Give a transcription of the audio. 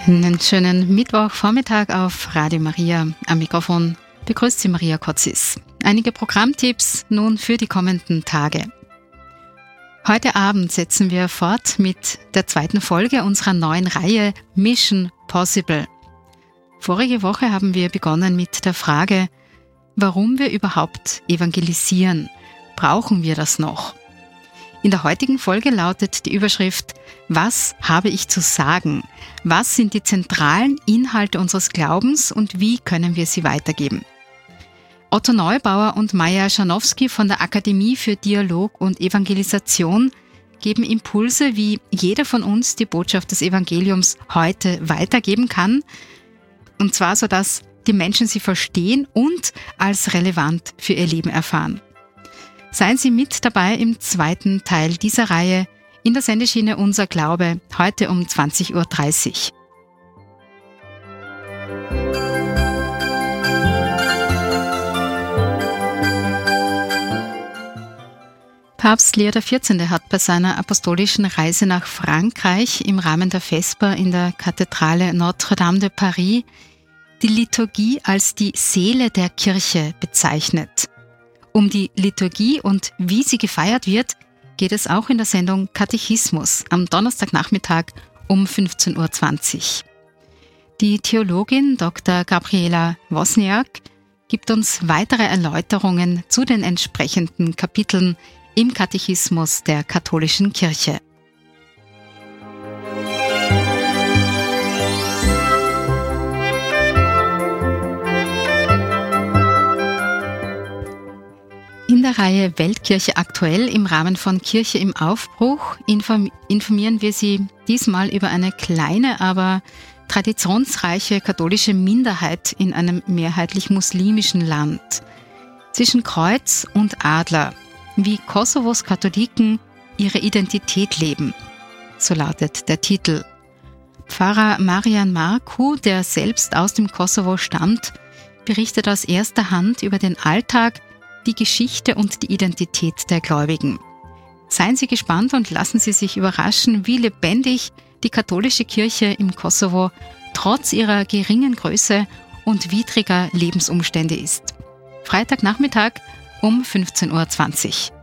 Einen schönen Mittwochvormittag auf Radio Maria. Am Mikrofon begrüßt Sie Maria Kotzis. Einige Programmtipps nun für die kommenden Tage. Heute Abend setzen wir fort mit der zweiten Folge unserer neuen Reihe Mission Possible. Vorige Woche haben wir begonnen mit der Frage, warum wir überhaupt evangelisieren. Brauchen wir das noch? In der heutigen Folge lautet die Überschrift Was habe ich zu sagen? Was sind die zentralen Inhalte unseres Glaubens und wie können wir sie weitergeben? Otto Neubauer und Maja Schanowski von der Akademie für Dialog und Evangelisation geben Impulse, wie jeder von uns die Botschaft des Evangeliums heute weitergeben kann, und zwar so, dass die Menschen sie verstehen und als relevant für ihr Leben erfahren. Seien Sie mit dabei im zweiten Teil dieser Reihe in der Sendeschiene Unser Glaube, heute um 20.30 Uhr. Papst Leo XIV. Hat bei seiner apostolischen Reise nach Frankreich im Rahmen der Vesper in der Kathedrale Notre-Dame de Paris die Liturgie als die Seele der Kirche bezeichnet. Um die Liturgie und wie sie gefeiert wird, geht es auch in der Sendung Katechismus am Donnerstagnachmittag um 15.20 Uhr. Die Theologin Dr. Gabriela Wozniak gibt uns weitere Erläuterungen zu den entsprechenden Kapiteln im Katechismus der katholischen Kirche. In der Reihe Weltkirche aktuell im Rahmen von Kirche im Aufbruch informieren wir Sie diesmal über eine kleine, aber traditionsreiche katholische Minderheit in einem mehrheitlich muslimischen Land. Zwischen Kreuz und Adler, wie Kosovos Katholiken ihre Identität leben. So lautet der Titel. Pfarrer Marian Marku, der selbst aus dem Kosovo stammt, berichtet aus erster Hand über den Alltag, die Geschichte und die Identität der Gläubigen. Seien Sie gespannt und lassen Sie sich überraschen, wie lebendig die katholische Kirche im Kosovo trotz ihrer geringen Größe und widriger Lebensumstände ist. Freitagnachmittag um 15.20 Uhr.